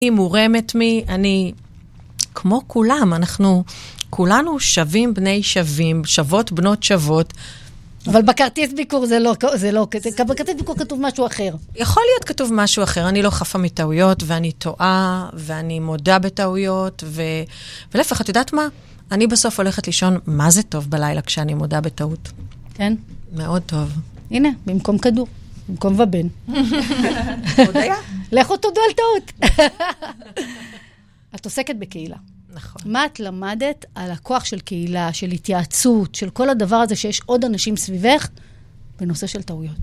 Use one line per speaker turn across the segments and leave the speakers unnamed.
היא מורמת אני, כמו כולם, אנחנו כולנו שווים בני שווים, שוות בנות שוות.
אבל בכרטיס ביקור זה לא, בכרטיס ביקור כתוב משהו אחר.
יכול להיות כתוב משהו אחר, אני לא חפה מטעויות, ואני טועה, ואני מודה בטעויות, ולהפך, את יודעת מה? אני בסוף הולכת לישון, מה זה טוב בלילה כשאני מודה בטעות?
כן.
מאוד טוב.
הנה, במקום כדור, במקום ובן.
הודיה.
לכו תודו על טעות. את עוסקת בקהילה.
נכון.
מה את למדת על הכוח של קהילה, של התייעצות, של כל הדבר הזה שיש עוד אנשים סביבך בנושא של טעויות?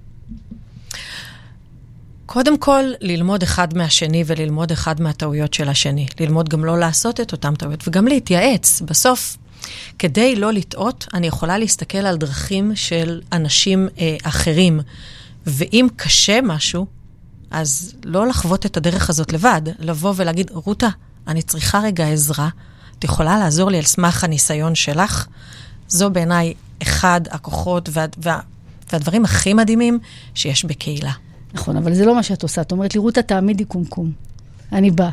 קודם כל, ללמוד אחד מהשני וללמוד אחד מהטעויות של השני. ללמוד גם לא לעשות את אותם טעויות וגם להתייעץ. בסוף, כדי לא לטעות, אני יכולה להסתכל על דרכים של אנשים אחרים. ואם קשה משהו, אז לא לחוות את הדרך הזאת לבד. לבוא ולהגיד, רותה, אני צריכה רגע עזרה. את יכולה לעזור לי על סמך הניסיון שלך? זו בעיניי אחד הכוחות והדברים הכי מדהימים שיש בקהילה.
נכון, אבל זה לא מה שאת עושה. את אומרת לי, רותה, תעמידי קומקום. אני באה.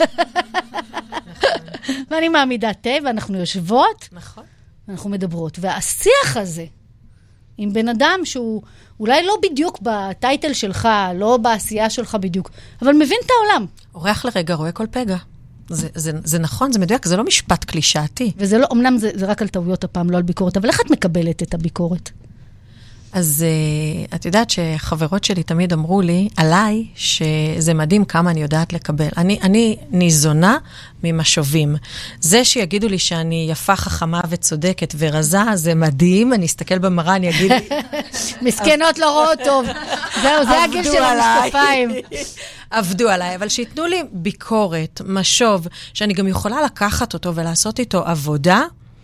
ואני מעמידה תה, ואנחנו יושבות, ואנחנו מדברות. והשיח הזה, עם בן אדם שהוא אולי לא בדיוק בטייטל שלך, לא בעשייה שלך בדיוק, אבל מבין את העולם.
אורח לרגע, רואה כל פגע. זה נכון, זה מדויק, זה לא משפט קלישאתי.
וזה לא, אמנם זה רק על טעויות הפעם, לא על ביקורת, אבל איך את מקבלת את הביקורת?
אז את יודעת שחברות שלי תמיד אמרו לי, עליי, שזה מדהים כמה אני יודעת לקבל. אני ניזונה ממשובים. זה שיגידו לי שאני יפה, חכמה וצודקת ורזה, זה מדהים, אני אסתכל במראה, אני אגיד לי...
מסכנות לא רואות טוב. זהו, זה הגיל של המשקפיים.
עבדו עליי, אבל שיתנו לי ביקורת, משוב, שאני גם יכולה לקחת אותו ולעשות איתו עבודה,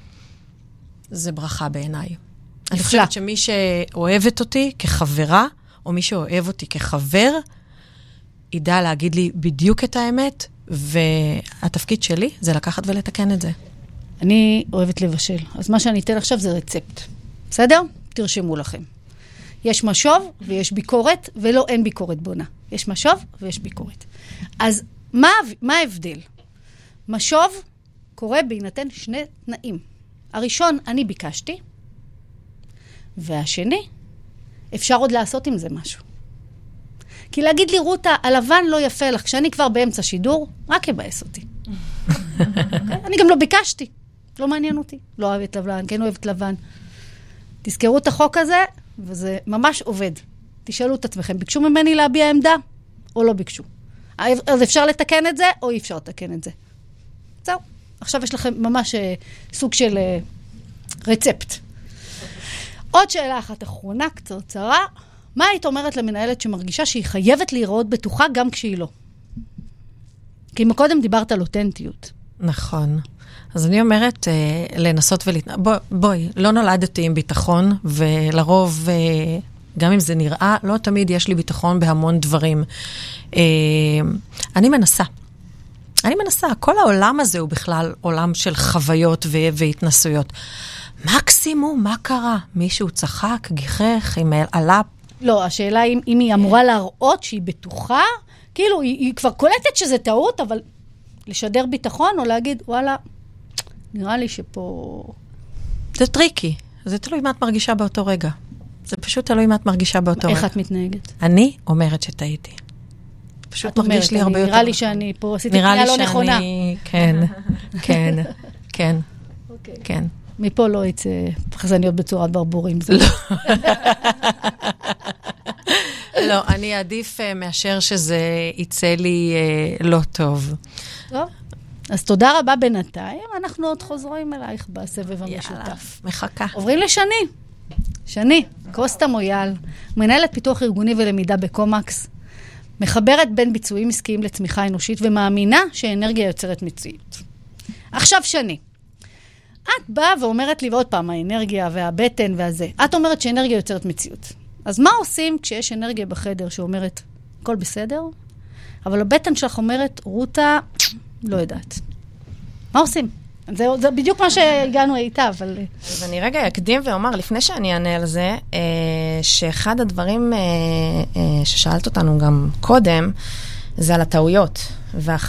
זה ברכה בעיניי. אני חושבת שמי שאוהבת אותי כחברה, או מי שאוהב אותי כחבר, ידע להגיד לי בדיוק את האמת, והתפקיד שלי זה לקחת ולתקן את זה.
אני אוהבת לבשל. אז מה שאני אתן עכשיו זה רצפט. בסדר? תרשמו לכם. יש משוב ויש ביקורת, ולא אין ביקורת בונה. יש משוב ויש ביקורת. אז מה ההבדל? משוב קורה בהינתן שני תנאים. הראשון, אני ביקשתי, והשני, אפשר עוד לעשות עם זה משהו. כי להגיד לי, רותה, הלבן לא יפה לך, כשאני כבר באמצע שידור, רק יבאס אותי. אני גם לא ביקשתי, לא מעניין אותי. לא אוהבת לבן, כן אוהבת לבן. תזכרו את החוק הזה, וזה ממש עובד. תשאלו את עצמכם, ביקשו ממני להביע עמדה, או לא ביקשו? אז אפשר לתקן את זה, או אי אפשר לתקן את זה. זהו. עכשיו יש לכם ממש סוג של רצפט. עוד שאלה אחת אחרונה, קצרה. מה היית אומרת למנהלת שמרגישה שהיא חייבת להיראות בטוחה גם כשהיא לא? כי מקודם דיברת על אותנטיות.
נכון. אז אני אומרת, לנסות בואי, לא נולדתי עם ביטחון, ולרוב, גם אם זה נראה, לא תמיד יש לי ביטחון בהמון דברים. אני מנסה. כל העולם הזה הוא בכלל עולם של חוויות והתנסויות. מקסימום, מה קרה? מישהו צחק, גיחך, אם עלה...
לא, השאלה אם היא אמורה להראות שהיא בטוחה, כאילו, היא כבר קולטת שזה טעות, אבל לשדר ביטחון או להגיד, וואלה, נראה לי שפה...
זה טריקי. זה תלוי מה את מרגישה באותו רגע. זה פשוט תלוי מה את מרגישה באותו רגע.
איך את מתנהגת?
אני אומרת שטעיתי. פשוט מרגיש לי הרבה יותר.
נראה לי שאני פה עשיתי קריאה לא נכונה.
כן, כן, כן, כן.
מפה לא יצא פחזניות בצורת ברבורים.
לא, אני עדיף מאשר שזה יצא לי לא טוב.
טוב, אז תודה רבה בינתיים. אנחנו עוד חוזרים אלייך בסבב המשותף.
מחכה.
עוברים לשני. שני, קוסטה מויאל, מנהלת פיתוח ארגוני ולמידה בקומקס, מחברת בין ביצועים עסקיים לצמיחה אנושית, ומאמינה שאנרגיה יוצרת מציאות. עכשיו שני. את באה ואומרת לי, ועוד פעם, האנרגיה והבטן והזה. את אומרת שאנרגיה יוצרת מציאות. אז מה עושים כשיש אנרגיה בחדר שאומרת, הכל בסדר? אבל הבטן שלך אומרת, רותה, לא יודעת. מה עושים? זה בדיוק מה שהגענו איתה, אבל...
אז אני רגע אקדים ואומר, לפני שאני אענה על זה, שאחד הדברים ששאלת אותנו גם קודם, זה על הטעויות.